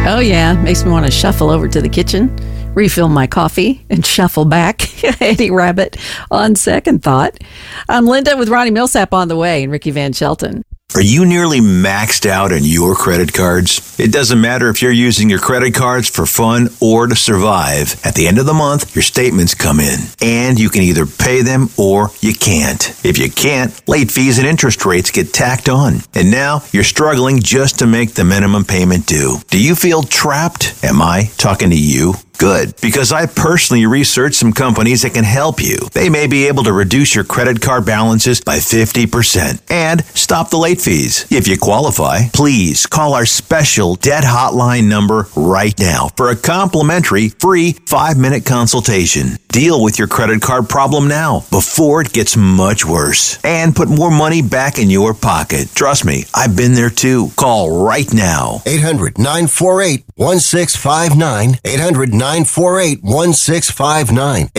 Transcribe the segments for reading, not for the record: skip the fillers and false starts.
Oh, yeah. Makes me want to shuffle over to the kitchen, refill my coffee, and shuffle back. Eddie Rabbit on second thought. I'm Linda with Ronnie Millsap on the way and Ricky Van Shelton. Are you nearly maxed out on your credit cards? It doesn't matter if you're using your credit cards for fun or to survive. At the end of the month, your statements come in, and you can either pay them or you can't. If you can't, late fees and interest rates get tacked on. And now you're struggling just to make the minimum payment due. Do you feel trapped? Am I talking to you? Good, because I personally researched some companies that can help you. They may be able to reduce your credit card balances by 50% and stop the late fees. If you qualify, please call our special debt hotline number right now for a complimentary free 5-minute consultation. Deal with your credit card problem now before it gets much worse and put more money back in your pocket. Trust me, I've been there too. Call right now. 800-948-1659. 800-948-1659.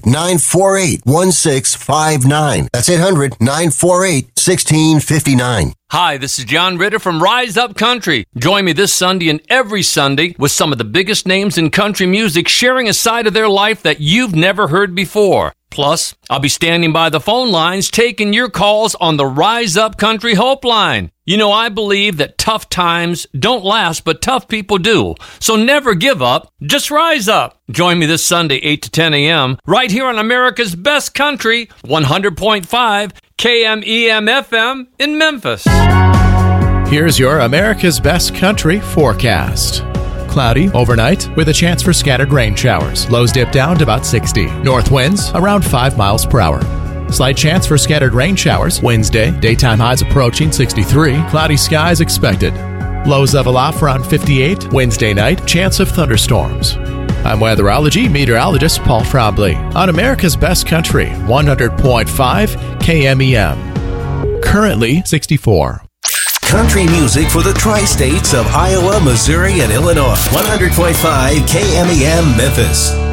800-948-1659. That's 800-948-1659. Hi, this is John Ritter from Rise Up Country. Join me this Sunday and every Sunday with some of the biggest names in country music sharing a side of their life that you've never heard before. Plus, I'll be standing by the phone lines taking your calls on the Rise Up Country Hope Line. You know, I believe that tough times don't last, but tough people do. So never give up, just rise up. Join me this Sunday, 8 to 10 a.m., right here on America's Best Country, 100.5 KMEM-FM in Memphis. Here's your America's Best Country forecast. Cloudy overnight with a chance for scattered rain showers. Lows dip down to about 60. North winds around 5 miles per hour. Slight chance for scattered rain showers. Wednesday, daytime highs approaching 63. Cloudy skies expected. Lows level off around 58. Wednesday night, chance of thunderstorms. I'm weatherology meteorologist Paul Frobley on America's Best Country, 100.5 KMEM. Currently 64. Country music for the tri-states of Iowa, Missouri, and Illinois. 100.5 KMEM Memphis.